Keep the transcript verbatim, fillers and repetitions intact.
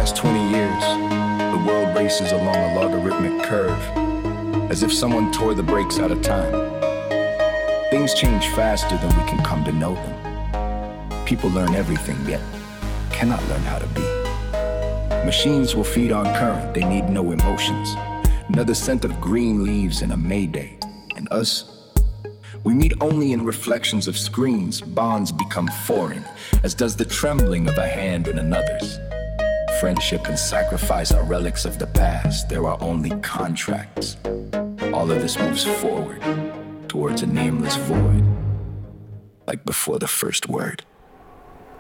past twenty years, the world races along a logarithmic curve, as if someone tore the brakes out of time. Things change faster than we can come to know them. People learn everything, yet cannot learn how to be. Machines will feed on current, they need no emotions. Another scent of green leaves in a May Day. And us, we meet only in reflections of screens. Bonds become foreign, as does the trembling of a hand in another's. Friendship and sacrifice are relics of the past. There are only contracts. All of this moves forward, towards a nameless void, like before the first word.